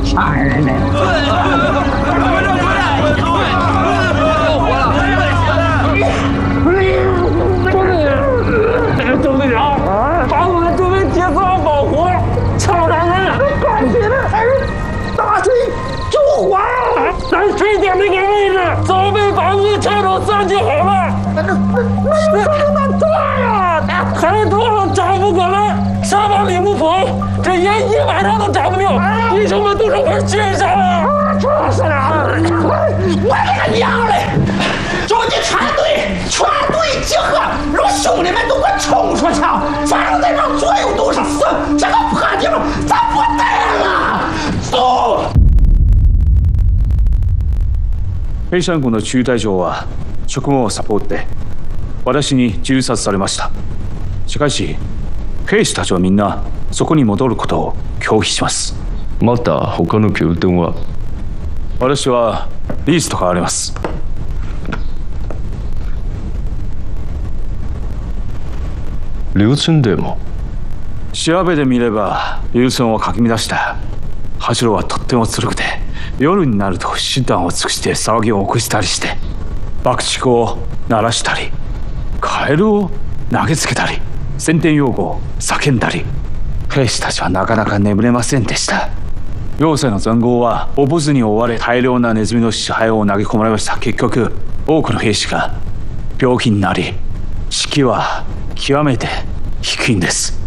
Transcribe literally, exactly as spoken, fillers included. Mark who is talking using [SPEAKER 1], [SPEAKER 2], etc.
[SPEAKER 1] 吓人的。
[SPEAKER 2] 董队长，把我们周围铁丝网保护，枪杀人，赶紧的，大水救火呀！咱水电没给位置，早被把我们拆到三级好了。那那那有那么大呀？海涛找不过来，沙发里不跑，这烟一晚上都找不掉，弟兄们都是快追上了。就是啊，我的个娘嘞！召集全队，全队集合，让兄弟们都给我冲出去！反正再让左右都是死，这个破地方咱不待了。走。
[SPEAKER 3] ペイシャン軍の中隊長は職務をサポートで私に銃殺されました。しかし兵士たちはみんなそこに戻ることを拒否します。
[SPEAKER 4] また他の拠点は？
[SPEAKER 3] 私はリースと変わります。
[SPEAKER 4] 留村でも？
[SPEAKER 3] 調べてみれば留村をかき乱した柱はとっても強くて、夜になると手段を尽くして騒ぎを起こしたりして、爆竹を鳴らしたり、カエルを投げつけたり、宣伝用語を叫んだり、兵士たちはなかなか眠れませんでした。両者の塹壕はオボズに追われ、大量なネズミの死骸を投げ込まれました。結局多くの兵士が病気になり、士気は極めて低いんです。